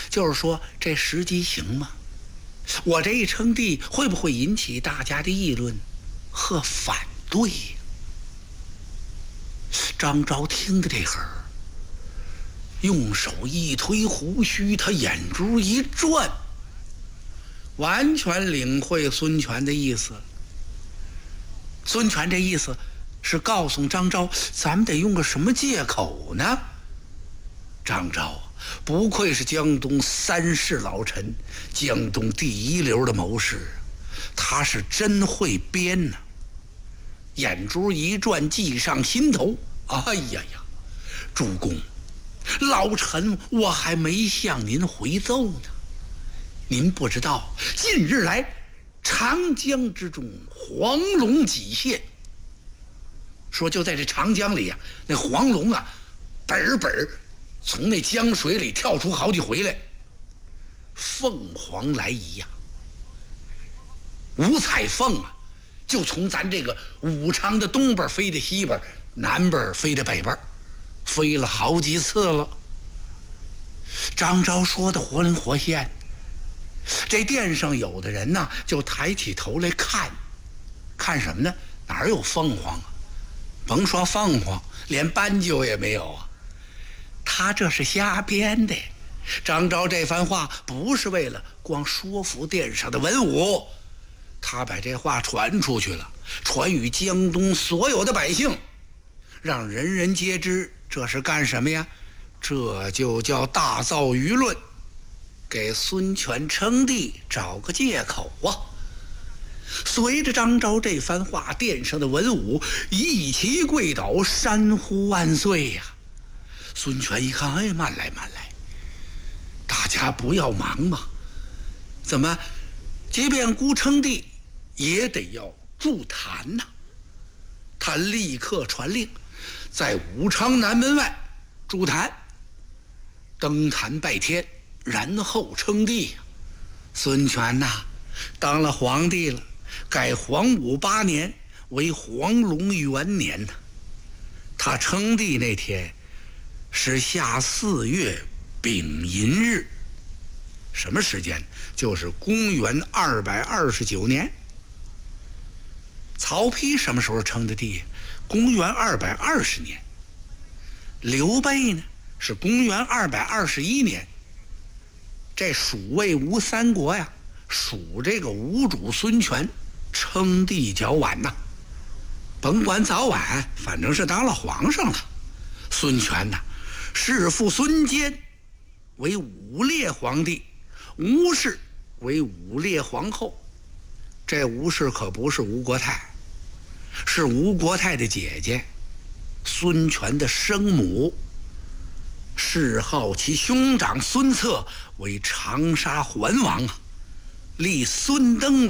就是说这时机行吗？我这一称帝会不会引起大家的议论和反对呀？张昭听的这会儿，用手一推胡须，他眼珠一转，完全领会孙权的意思。孙权这意思是告诉张昭，咱们得用个什么借口呢？张昭不愧是江东三世老臣，江东第一流的谋士，他是真会编呢。眼珠一转，计上心头。哎呀呀，主公，老臣我还没向您回奏呢。您不知道，近日来长江之中黄龙几现，说就在这长江里啊，那黄龙啊，本从那江水里跳出好几回来，凤凰来仪呀，五彩凤啊，就从咱这个武昌的东边飞到西边，南边飞到北边，飞了好几次了。张昭说的活灵活现，这殿上有的人呢，就抬起头来看什么呢？哪有凤凰啊？甭说凤凰，连斑鸠也没有啊！他这是瞎编的。张昭这番话不是为了光说服殿上的文武，他把这话传出去了，传与江东所有的百姓，让人人皆知。这是干什么呀？这就叫大造舆论，给孙权称帝找个借口啊！随着张昭这番话，殿上的文武一齐跪倒，山呼万岁呀！孙权一看，哎，慢来，大家不要忙嘛，怎么即便孤称帝也得要筑坛呐？他立刻传令，在武昌南门外筑坛，登坛拜天，然后称帝。孙权呐，当了皇帝了，改黄武8年为黄龙元年。他称帝那天是夏4月丙寅日，什么时间？就是公元229年。曹丕什么时候称的帝？公元220年。刘备呢，是公元221年。这蜀魏吴三国呀，蜀这个吴主孙权称帝较晚呐，甭管早晚，反正是当了皇上了。孙权呐，弑父孙坚为武烈皇帝，吴氏为武烈皇后。这吴氏可不是吴国太，是吴国太的姐姐，孙权的生母。谥号其兄长孙策为长沙桓王啊，立孙登